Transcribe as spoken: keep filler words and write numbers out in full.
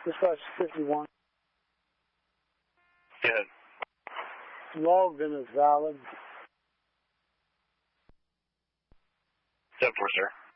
Dispatch fifty-one. Go ahead. Logged in as valid. ten four, sir.